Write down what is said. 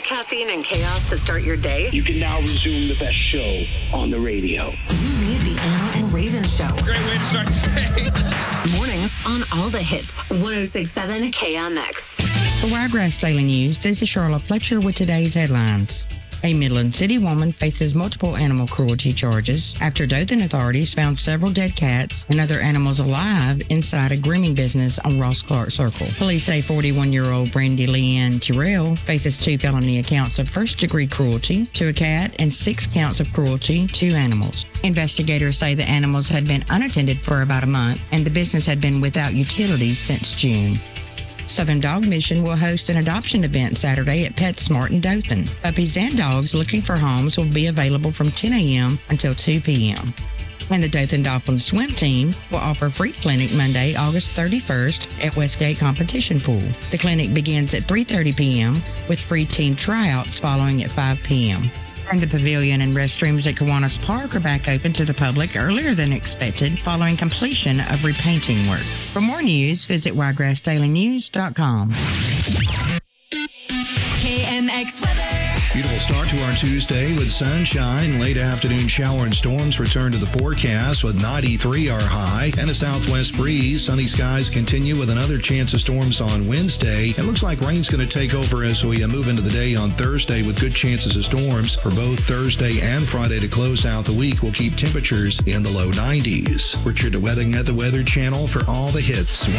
caffeine and chaos to start your day? You can now resume the best show on the radio. You need the Anna and Raven Show. Great way to start today. Mornings on all the hits. 106.7 KMX. For Wiregrass Daily News, this is Charlotte Fletcher with today's headlines. A Midland City woman faces multiple animal cruelty charges after Dothan authorities found several dead cats and other animals alive inside a grooming business on Ross Clark Circle. Police say 41-year-old Brandy Leanne Terrell faces 2 felony accounts of first-degree cruelty to a cat and 6 counts of cruelty to animals. Investigators say the animals had been unattended for about a month and the business had been without utilities since June. Southern Dog Mission will host an adoption event Saturday at PetSmart in Dothan. Puppies and dogs looking for homes will be available from 10 a.m. until 2 p.m. And the Dothan Dolphins swim team will offer a free clinic Monday, August 31st at Westgate Competition Pool. The clinic begins at 3:30 p.m. with free team tryouts following at 5 p.m. And the pavilion and restrooms at Kiwanis Park are back open to the public earlier than expected following completion of repainting work. For more news, visit wiregrassdailynews.com. KMX weather. Beautiful start to our Tuesday with sunshine. Late afternoon shower and storms return to the forecast with 93 our high and a southwest breeze. Sunny skies continue with another chance of storms on Wednesday. It looks like rain's going to take over as we move into the day on Thursday with good chances of storms. For both Thursday and Friday to close out the week, we'll keep temperatures in the low 90s. Richard Wedding at the Weather Channel for all the hits.